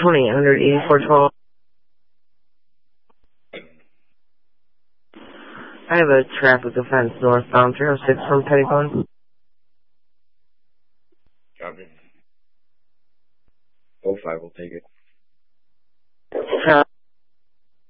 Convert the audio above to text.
288412. I have a traffic offense northbound 306 from Pettycone. Copy. 05 will take it.